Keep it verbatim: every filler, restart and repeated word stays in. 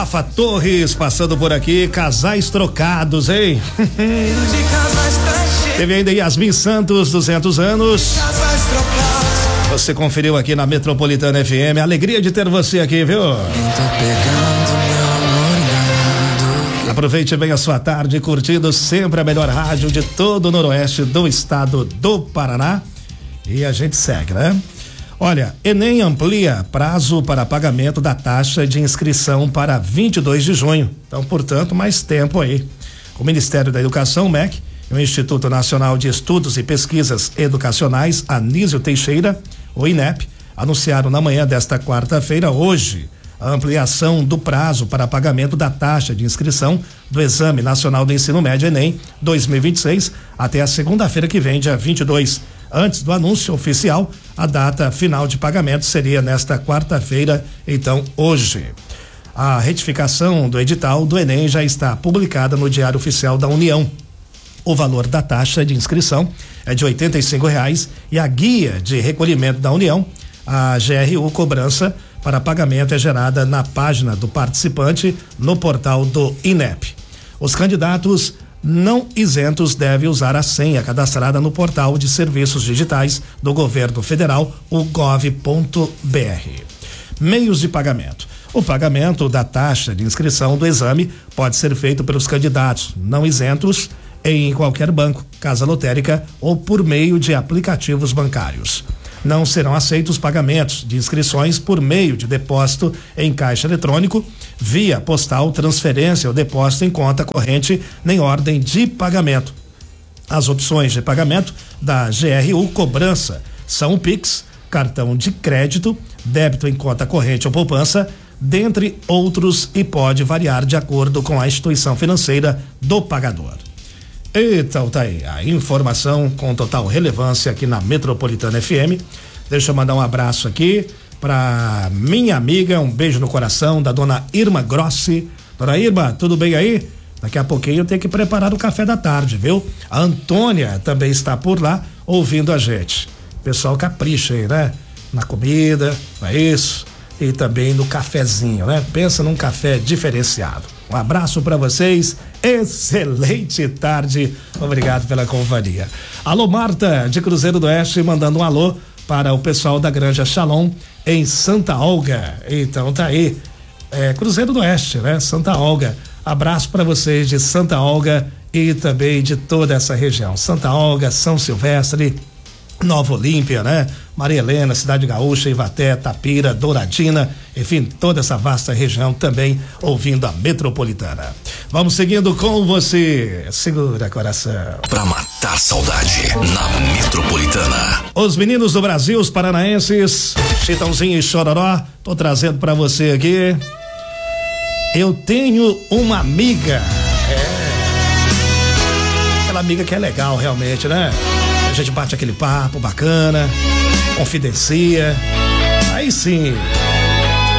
Rafa Torres passando por aqui, casais trocados, hein? Teve ainda Yasmin Santos, duzentos anos. Você conferiu aqui na Metropolitana F M, alegria de ter você aqui, viu? Aproveite bem a sua tarde, curtindo sempre a melhor rádio de todo o noroeste do estado do Paraná. E a gente segue, né? Olha, Enem amplia prazo para pagamento da taxa de inscrição para vinte e dois de junho. Então, portanto, mais tempo aí. O Ministério da Educação, M E C, e o Instituto Nacional de Estudos e Pesquisas Educacionais, Anísio Teixeira, o INEP, anunciaram na manhã desta quarta-feira, hoje, a ampliação do prazo para pagamento da taxa de inscrição do Exame Nacional do Ensino Médio Enem dois mil e vinte e seis até a segunda-feira que vem, dia vinte e dois. Antes do anúncio oficial, a data final de pagamento seria nesta quarta-feira, então hoje. A retificação do edital do Enem já está publicada no Diário Oficial da União. O valor da taxa de inscrição é de oitenta e cinco reais e a guia de recolhimento da União, a G R U Cobrança, para pagamento é gerada na página do participante no portal do INEP. Os candidatos não isentos devem usar a senha cadastrada no portal de serviços digitais do governo federal, o gov ponto br. Meios de pagamento. O pagamento da taxa de inscrição do exame pode ser feito pelos candidatos não isentos em qualquer banco, casa lotérica ou por meio de aplicativos bancários. Não serão aceitos pagamentos de inscrições por meio de depósito em caixa eletrônico, via postal, transferência ou depósito em conta corrente, nem ordem de pagamento. As opções de pagamento da G R U Cobrança são o Pix, cartão de crédito, débito em conta corrente ou poupança, dentre outros, e pode variar de acordo com a instituição financeira do pagador. Então tá aí, a informação com total relevância aqui na Metropolitana F M. Deixa eu mandar um abraço aqui pra minha amiga, um beijo no coração, da dona Irma Grossi. Dona Irma, tudo bem aí? Daqui a pouquinho eu tenho que preparar o café da tarde, viu? A Antônia também está por lá ouvindo a gente. Pessoal capricha aí, né? Na comida, não é isso? E também no cafezinho, né? Pensa num café diferenciado. Um abraço para vocês, excelente tarde, obrigado pela companhia. Alô, Marta, de Cruzeiro do Oeste, mandando um alô para o pessoal da Granja Shalom em Santa Olga. Então tá aí, é, Cruzeiro do Oeste, né? Santa Olga. Abraço para vocês de Santa Olga e também de toda essa região. Santa Olga, São Silvestre, Nova Olímpia, né? Maria Helena, Cidade Gaúcha, Ivaté, Tapira, Douradina, enfim, toda essa vasta região também ouvindo a Metropolitana. Vamos seguindo com você. Segura, coração. Pra matar saudade na Metropolitana. Os meninos do Brasil, os paranaenses, Chitãozinho e Chororó, tô trazendo pra você aqui. Eu tenho uma amiga. É. Aquela amiga que é legal realmente, né? A gente bate aquele papo bacana, confidencia, aí sim,